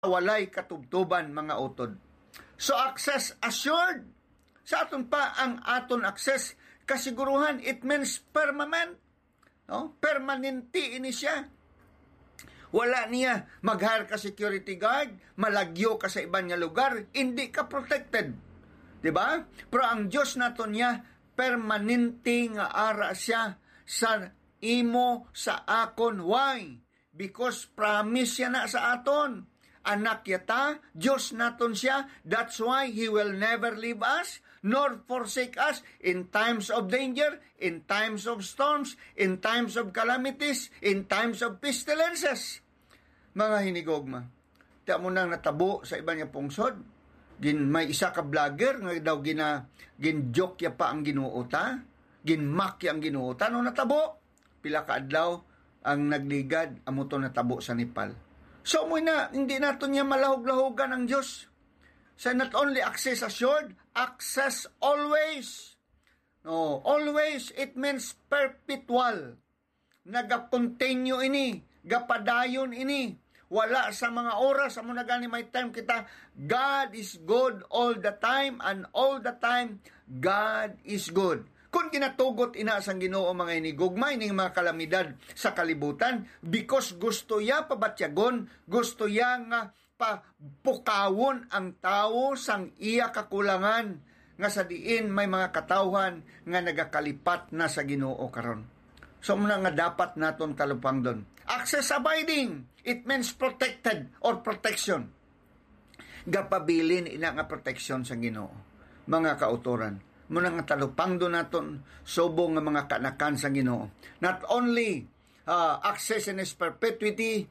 walay katubtuban mga utod. So access assured. Sa aton pa ang aton access kasiguruhan, it means permanent. No? Permanente ini siya. Wala niya mag-hire ka security guard, malagyo ka sa ibang nga lugar, hindi ka protected. Diba? Pero ang Diyos naton niya, permanente nga ara siya sa imo sa akon. Why? Because promise siya na sa aton. Anak yata, Diyos naton siya. That's why He will never leave us, nor forsake us in times of danger, in times of storms, in times of calamities, in times of pestilences. Mga hinigogma, tiyan mo nang natabo sa iba niya pungsod. May isa ka vlogger nga daw gin-joke ya pa ang ginuota, ginmak ya ang ginuota, no natabo. Pila ka adlaw ang nagligad, amo to natabo sa Nepal. So mo na, hindi nato niya malahog-lahogan ang Diyos. So not only access assured, access always. No, always, it means perpetual. Naga-continue ini, gapadayon ini. Wala sa mga oras, amo na gani may time kita. God is good all the time, and all the time, God is good. Kung ginatugot inaasang Ginoo mga hinigugma, ining mga kalamidad sa kalibutan, because gusto ya pabatyagon, gusto ya nga papukawon ang tao sang iya kakulangan, nga sa diin may mga katawhan nga nagakalipat na sa Ginoo karon. So muna nga dapat naton kalupang doon. Access abiding, it means protected or protection. Gapabilin ina nga protection sa Ginoo. Mga kautoran, muna nga talupang doon naton subong nga mga kanakan sa Ginoo. Not only access in His perpetuity,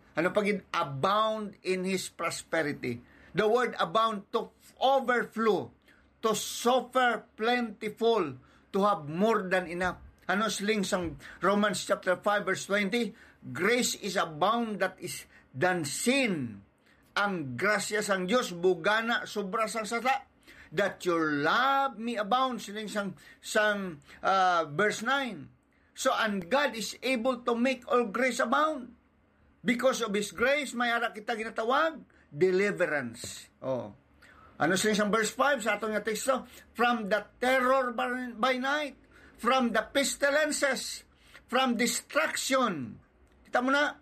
abound in His prosperity. The word abound, to overflow, to suffer plentiful, to have more than enough. Sling sang Romans chapter 5 verse 20, grace is abound that is than sin. Ang grasya sang Dios bugana sobra sang sata, that your love me abound, siling sang verse 9. So and God is able to make all grace abound. Because of His grace, may ara kita ginatawag deliverance. Siling sang verse 5 sa atong nga teksto, from the terror by night, from the pestilences, from destruction. Kita mo na.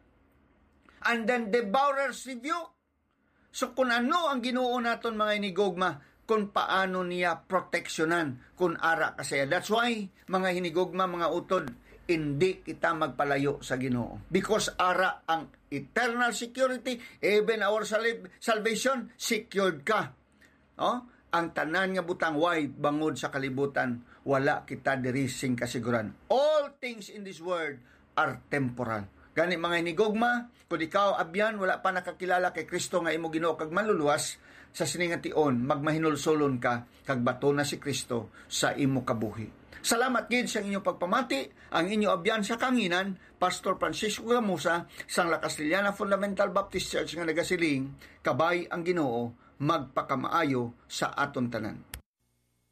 And then devourers rebuke. So kung ano ang Ginoo naton mga hinigugma, kung paano niya proteksyonan kung ara kasaya. That's why, mga hinigugma, mga utod, hindi kita magpalayo sa Ginoo. Because ara ang eternal security, even our salvation, secured ka. Ang tanan nga butang way bangod sa kalibutan, wala kita dirising kasiguran. All things in this world are temporal. Gani mga hinigugma, kung ikaw abyan, wala pa nakakilala kay Kristo nga imo Ginoo kag manluluwas, sa siningation magmahinulsulon ka kag bato na si Kristo sa imo kabuhi. Salamat gid sa inyong pagpamati. Ang inyo abyan sa kanginan, Pastor Francisco Gamusa sang La Castellana Fundamental Baptist Church nga nagasiling, kabay ang Ginoo magpakamaayo sa aton tanan.